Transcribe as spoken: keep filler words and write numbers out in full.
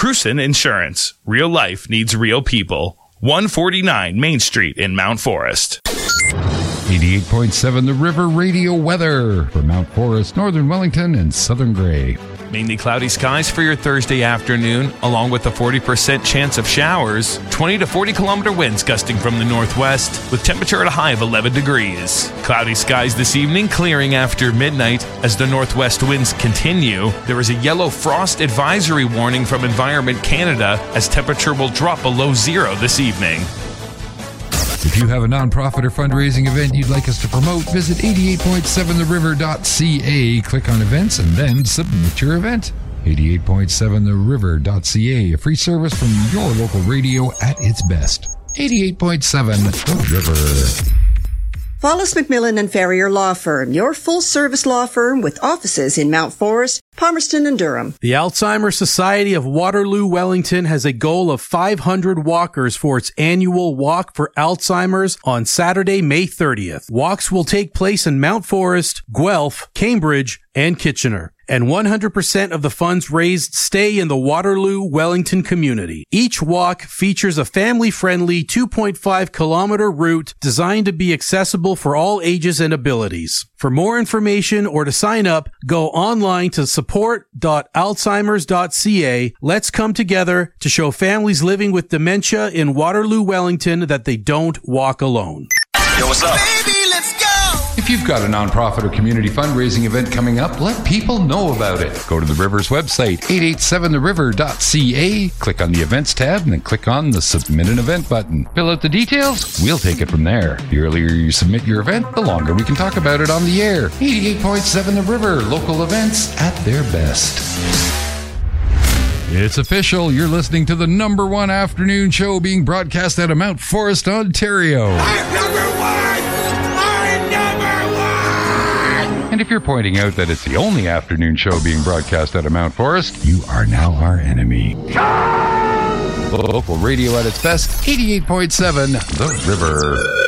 Prusen Insurance. Real life needs real people. one forty-nine Main Street in Mount Forest. eighty-eight point seven The River Radio weather for Mount Forest, Northern Wellington, and Southern Grey. Mainly cloudy skies for your Thursday afternoon, along with a forty percent chance of showers. twenty to forty kilometer winds gusting from the northwest, with temperature at a high of eleven degrees. Cloudy skies this evening, clearing after midnight as the northwest winds continue. There is a yellow frost advisory warning from Environment Canada as temperature will drop below zero this evening. If you have a nonprofit or fundraising event you'd like us to promote, visit eighty-eight point seven the river dot c a, click on events, and then submit your event. eighty-eight point seven the river dot c a, a free service from your local radio at its best. eighty-eight point seven The River. Wallace McMillan and Ferrier Law Firm, your full-service law firm with offices in Mount Forest, Palmerston, and Durham. The Alzheimer's Society of Waterloo Wellington has a goal of five hundred walkers for its annual Walk for Alzheimer's on Saturday, May thirtieth. Walks will take place in Mount Forest, Guelph, Cambridge, and Kitchener, and one hundred percent of the funds raised stay in the Waterloo Wellington community. Each walk features a family-friendly two point five kilometer route designed to be accessible for all ages and abilities. For more information or to sign up, go online to support dot alzheimers dot c a. Let's come together to show families living with dementia in Waterloo, Wellington that they don't walk alone. Yo, what's up? Baby, let's go! If you've got a nonprofit or community fundraising event coming up, let people know about it. Go to the River's website, eight eight seven the river dot c a, click on the Events tab, and then click on the Submit an Event button. Fill out the details, we'll take it from there. The earlier you submit your event, the longer we can talk about it on the air. eighty-eight point seven The River, local events at their best. It's official. You're listening to the number one afternoon show being broadcast out of Mount Forest, Ontario. I'm number one! I'm number one! And if you're pointing out that it's the only afternoon show being broadcast out of Mount Forest, you are now our enemy. Local radio at its best, eighty-eight point seven The River.